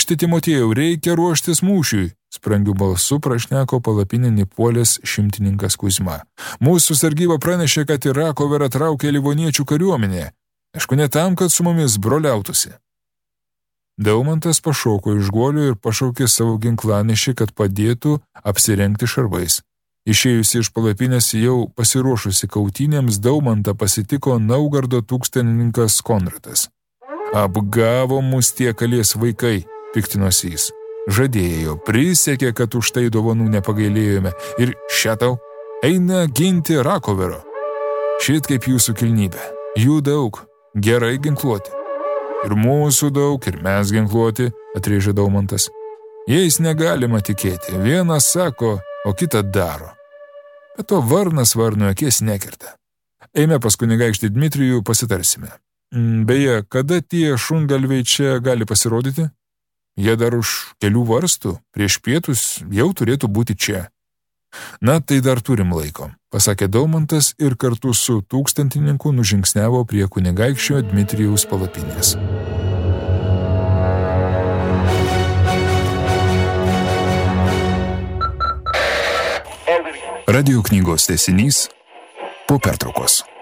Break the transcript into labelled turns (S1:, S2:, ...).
S1: Eikšti Timotiejau, reikia ruoštis mūšiui, sprangių balsu prašneko palapinį puolęs šimtininkas Kuzma. Mūsų sargyba pranešė, kad į Rakoverą traukė livoniečių kariuomenė. Aišku, ne tam, kad su mumis broliautųsi. Daumantas pašoko iš guolio ir pašaukė savo ginklanešį, kad padėtų apsirengti šarvais. Išėjusi iš palapinės jau pasiruošusi kautynėms, Daumantą pasitiko Naugardo tūkstantininkas Konradas. Apgavo mus tie kalės vaikai, piktinosi jis. Žadėjo, prisiekė, kad už tai dovanų nepagailėjome ir šetau, eina ginti Rakovero. Šit kaip jūsų kilnybė. Jų daug, gerai ginkluoti. Ir mūsų daug, ir mes ginkluoti, atrėžė Daumantas. Jais negalima tikėti, vienas sako, o kitą daro. Bet to varnas varno akies nekerta. Eime pas kunigaikštį Dmitrijų pasitarsime. Beje, kada tie šungalviai čia gali pasirodyti? Jie dar už kelių varstų, prieš pietus jau turėtų būti čia. Na, tai dar turim laiko, pasakė Daumantas ir kartu su tūkstantininku nužingsniavo prie kunigaikščio Dmitrijaus palapinės. Radio knygos tęsinys po pertraukos.